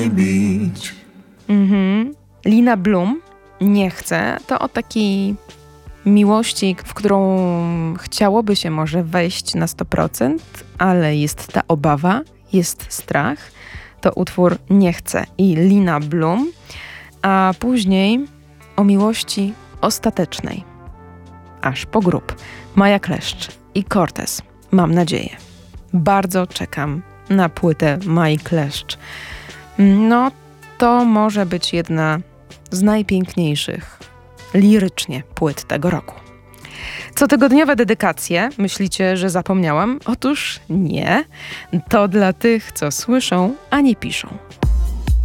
Lina Bloom, Nie chcę, to o takiej miłości, w którą chciałoby się może wejść na 100%, ale jest ta obawa, jest strach. To utwór Nie chcę i Lina Bloom, a później o miłości ostatecznej. Aż po grób. Maja Kleszcz i Cortez. Mam nadzieję. Bardzo czekam na płytę Mai Kleszcz. No, to może być jedna z najpiękniejszych lirycznie płyt tego roku. Cotygodniowe dedykacje. Myślicie, że zapomniałam? Otóż nie. To dla tych, co słyszą, a nie piszą.